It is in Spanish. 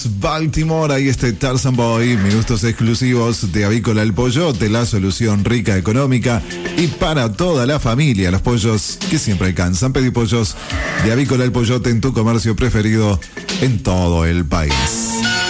Baltimore, ahí está Tarzan Boy, minutos exclusivos de Avícola El Pollote, la solución rica, económica y para toda la familia. Los pollos que siempre alcanzan. Pedí pollos de Avícola El Pollote en tu comercio preferido en todo el país.